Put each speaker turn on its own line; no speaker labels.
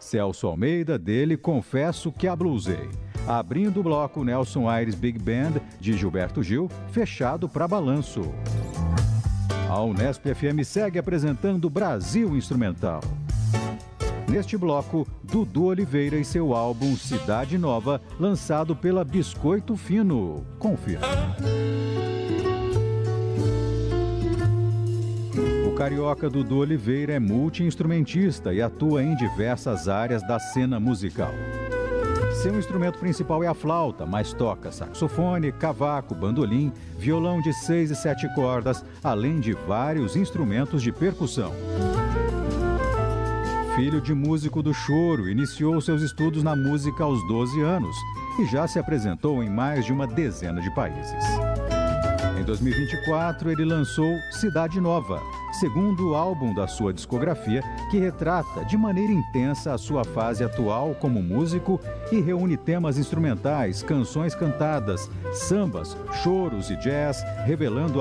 Celso Almeida, dele Confesso que Ablusei. Abrindo o bloco, Nelson Aires Big Band, de Gilberto Gil, Fechado para Balanço. A Unesp FM segue apresentando Brasil Instrumental. Neste bloco, Dudu Oliveira e seu álbum Cidade Nova, lançado pela Biscoito Fino. Confira. O carioca Dudu Oliveira é multi-instrumentista e atua em diversas áreas da cena musical. Seu instrumento principal é a flauta, mas toca saxofone, cavaco, bandolim, violão de 6 e 7 cordas, além de vários instrumentos de percussão. Filho de músico do choro, iniciou seus estudos na música aos 12 anos e já se apresentou em mais de uma dezena de países. Em 2024, ele lançou Cidade Nova, segundo álbum da sua discografia, que retrata de maneira intensa a sua fase atual como músico e reúne temas instrumentais, canções cantadas, sambas, choros e jazz, revelando